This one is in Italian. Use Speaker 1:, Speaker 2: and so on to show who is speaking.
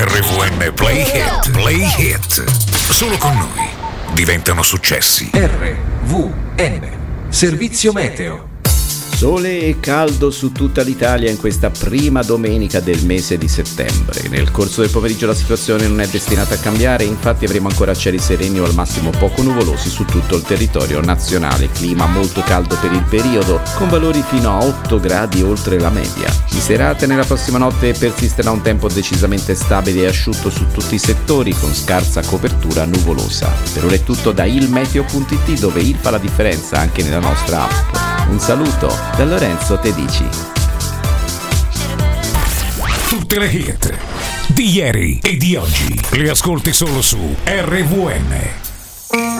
Speaker 1: RVN Play Hit. Play Hit. Solo con noi diventano successi.
Speaker 2: RVN Servizio Meteo.
Speaker 3: Sole e caldo su tutta l'Italia in questa prima domenica del mese di settembre. Nel corso del pomeriggio la situazione non è destinata a cambiare, infatti avremo ancora cieli sereni o al massimo poco nuvolosi su tutto il territorio nazionale. Clima molto caldo per il periodo, con valori fino a 8 gradi oltre la media. Di serata nella prossima notte persisterà un tempo decisamente stabile e asciutto su tutti i settori, con scarsa copertura nuvolosa. Per ora è tutto da ilmeteo.it, dove il fa la differenza anche nella nostra app. Un saluto da Lorenzo Tedici.
Speaker 1: Tutte le hit di ieri e di oggi le ascolti solo su RVN.